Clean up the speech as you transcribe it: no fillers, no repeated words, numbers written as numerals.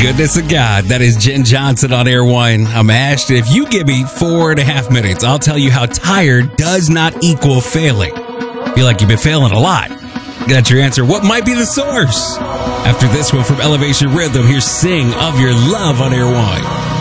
Goodness of God, that is Jen Johnson on Air One. I'm Ash. If you give me 4.5 minutes, I'll tell you how tired does not equal failing. Feel like you've been failing a lot. Got your answer. What might be the source? After this one from Elevation Rhythm, here's Sing of Your Love on Air One.